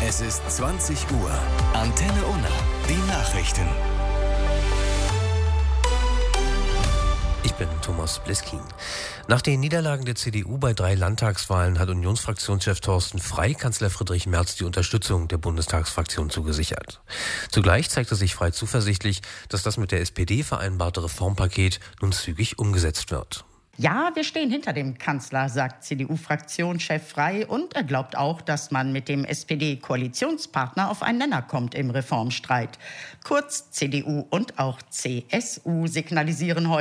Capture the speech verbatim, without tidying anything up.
Es ist zwanzig Uhr. Antenne Unna. Die Nachrichten. Ich bin Thomas Bliskin. Nach den Niederlagen der C D U bei drei Landtagswahlen hat Unionsfraktionschef Thorsten Frey Kanzler Friedrich Merz die Unterstützung der Bundestagsfraktion zugesichert. Zugleich zeigte sich Frey zuversichtlich, dass das mit der S P D vereinbarte Reformpaket nun zügig umgesetzt wird. Ja, wir stehen hinter dem Kanzler, sagt C D U-Fraktionschef Frey. Und er glaubt auch, dass man mit dem S P D-Koalitionspartner auf einen Nenner kommt im Reformstreit. Kurz, C D U und auch C S U signalisieren heute,